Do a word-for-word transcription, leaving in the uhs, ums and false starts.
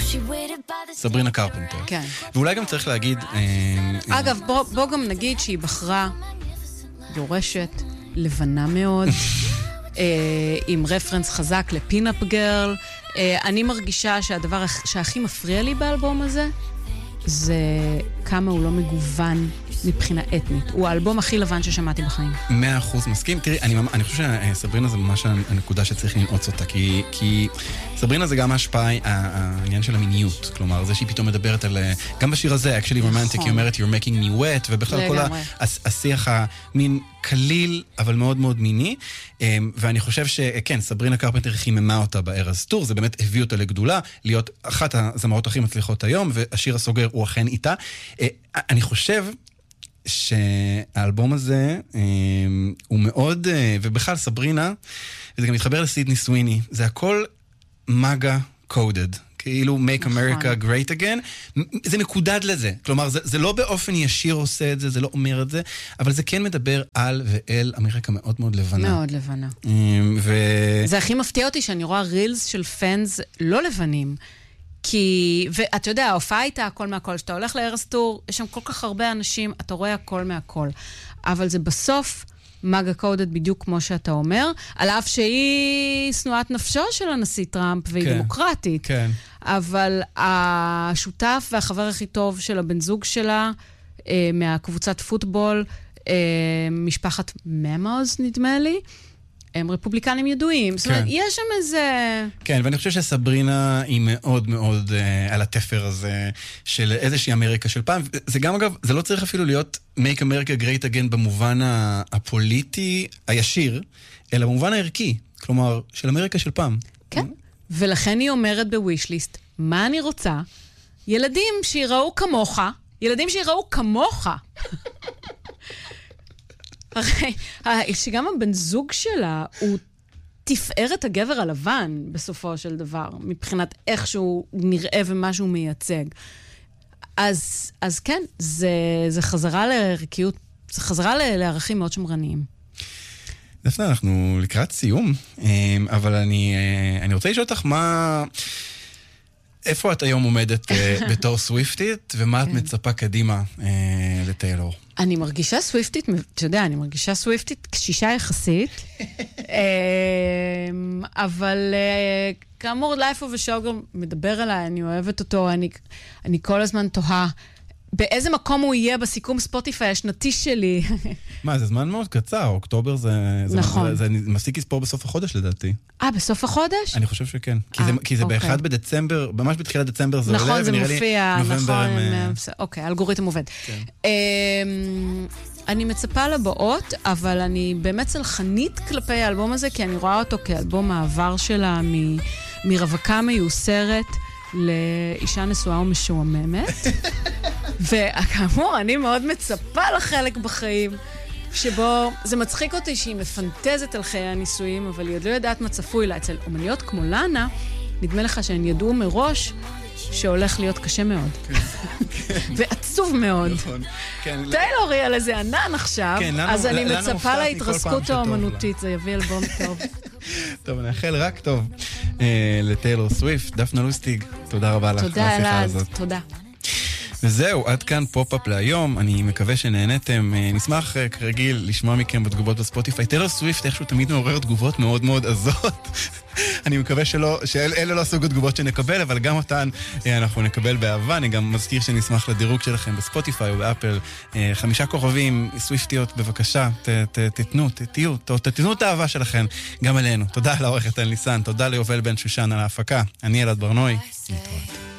סברינה קרפנטר. כן. ואולי גם צריך להגיד... אגב, בוא, בוא גם נגיד שהיא בחרה דורשת, לבנה מאוד, עם רפרנס חזק לפינאפ גרל. אני מרגישה שהדבר שהכי מפריע לי באלבום הזה, זה כמה הוא לא מגוון מבחינה אתנית. הוא האלבום הכי לבן ששמעתי בחיים. מאה אחוז מסכים. תראי, אני, אני חושב שסברינה זה ממש הנקודה שצריך לנעוץ אותה, כי, כי סברינה זה גם ההשפעה, העניין של המיניות. כלומר, זה שהיא פתאום מדברת על... גם בשיר הזה, actually romantic, היא אומרת, you're making me wet, ובכלל כל השיח המין קליל, אבל מאוד מאוד מיני. ואני חושב שכן, סברינה קרפנטר חיממה אותה בארז טור, זה באמת הביא אותה לגדולה, להיות אחת הזמרות הכי מצליחות היום, והשיר הסוגר הוא אכן איתה. אני חושב שהאלבום הזה אה, הוא מאוד, אה, ובכלל סברינה, וזה גם מתחבר לסידני סוויני, זה הכל מגה קודד, כאילו make America great again, זה מקודד לזה, כלומר זה, זה לא באופן ישיר עושה את זה, זה לא אומר את זה, אבל זה כן מדבר על ואל אמריקה מאוד מאוד לבנה. מאוד לבנה. אה, ו... זה הכי מפתיע אותי שאני רואה רילס של פאנס לא לבנים, כי, ואת יודע, ההופעה הייתה הכל מהכל, שאתה הולך לארז טור, יש שם כל כך הרבה אנשים, אתה רואה הכל מהכל. אבל זה בסוף מגה קודד בדיוק כמו שאתה אומר, על אף שהיא שנואת נפשו של הנשיא טראמפ, והיא כן, דמוקרטית. כן. אבל השותף והחבר הכי טוב של הבן זוג שלה, אה, מהקבוצת פוטבול, אה, משפחת ממוז נדמה לי, הם רפובליקנים ידועים. זאת אומרת, יש שם איזה... כן, ואני חושב שסברינה היא מאוד מאוד uh, על התפר הזה של איזושהי אמריקה של פעם. זה גם, אגב, זה לא צריך אפילו להיות make America great again במובן הפוליטי הישיר, אלא במובן הערכי. כלומר, של אמריקה של פעם. כן. ולכן היא אומרת בווישליסט, מה אני רוצה? ילדים שיראו כמוך, ילדים שיראו כמוך. הרי, שגם הבן זוג שלה הוא תפארת הגבר הלבן בסופו של דבר, מבחינת איך שהוא נראה ומה שהוא מייצג. אז, אז כן, זה, זה חזרה לערכיות, זה חזרה לערכים מאוד שמרניים. דפנה, אנחנו לקראת סיום, אבל אני, אני רוצה לשאול אותך מה... איפה את היום עומדת בתור סוויפטית, ומה את מצפה קדימה לטיילור? אני מרגישה סוויפטית, אתה יודע, אני מרגישה סוויפטית קשישה יחסית, אבל כאמור, לייפו ושוגר מדבר עליי, אני אוהבת אותו, אני, אני כל הזמן תוהה, באיזה מקום הוא יהיה בסיכום ספוטיפיי השנתי שלי. מה, זה זמן מאוד קצר, אוקטובר זה... נכון. זה מפסיק לספור בסוף החודש לדעתי. אה, בסוף החודש? אני חושב שכן. כי זה באחד בדצמבר, ממש בתחילת דצמבר זה עולה, נכון, זה מופיע, נכון. אוקיי, האלגוריתם עובד. אני מצפה לבאות, אבל אני באמת צלחנית כלפי האלבום הזה, כי אני רואה אותו כאלבום מעבר שלה מרווקה מיוסרת לאישה נשואה ומשועממת. וכאמור, אני מאוד מצפה לחלק בחיים, שבו זה מצחיק אותי שהיא מפנטזת על חיי הנישואים, אבל היא עוד לא יודעת מה צפוי לה. אצל אומניות כמו לנה, נדמה לך שהן ידעו מראש שהולך להיות קשה מאוד. ועצוב מאוד. טיילור היא על איזה ענן עכשיו, אז אני מצפה להתרסקות האומנותית, זה יביא אלבום טוב. טוב, נאחל רק טוב לטיילור סוויפט. דפנה לוסטיג, תודה רבה לך. תודה אלעד, תודה. וזהו, עד כאן פופ-אפ להיום. אני מקווה שנהנתם. נשמח כרגיל לשמוע מכם בתגובות בספוטיפיי. טיילור סוויפט איכשהו תמיד מעורר תגובות מאוד מאוד עזות. אני מקווה שלא, שאלה לא הסוג התגובות שנקבל, אבל גם אותן אנחנו נקבל באהבה. אני גם מזכיר שנשמח לדירוג שלכם בספוטיפיי ובאפל. חמישה כוכבים, סוויפטיות, בבקשה, תתנו, תתיו, תתנו את האהבה שלכם גם אלינו. תודה לעורכת אל ניסן, תודה ליובל בן שושן על ההפקה. אני אלעד ברנוי. להתראות.